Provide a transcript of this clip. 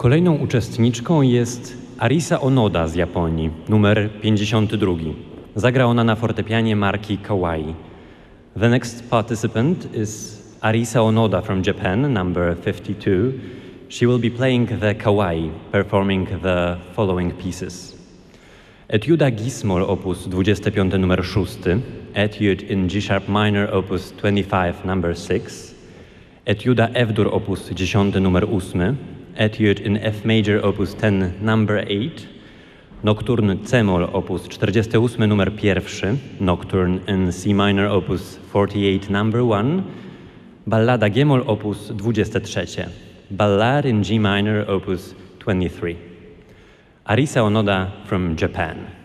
Kolejną uczestniczką jest Arisa Onoda z Japonii, numer 52. Zagra ona na fortepianie marki Kawai. The next participant is Arisa Onoda from Japan, number 52. She will be playing the Kawai, performing the following pieces. Etiuda Gismol opus 25 numer 6, Etude in G-sharp minor opus 25 number 6, Etiuda F-dur opus 10 numer 8, Etude in F major opus 10 number 8, Nocturne C-moll opus 48 numer 1, Nocturne in C minor opus 48 number 1, Ballada G-moll opus 23, Ballad in G minor opus 23. Arisa Onoda from Japan.